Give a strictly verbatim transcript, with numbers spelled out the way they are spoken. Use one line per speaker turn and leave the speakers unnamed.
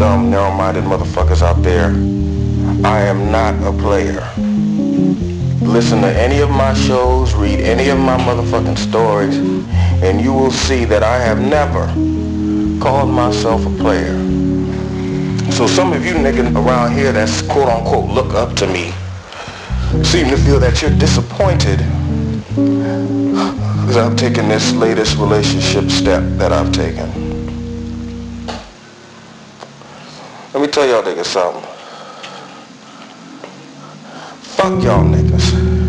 some narrow-minded motherfuckers out there, I am not a player. Listen to any of my shows, read any of my motherfucking stories, and you will see that I have never called myself a player. So some of you niggas around here that's quote-unquote look up to me seem to feel that you're disappointed because I've taken this latest relationship step that I've taken. Let me tell y'all niggas something. Fuck y'all niggas.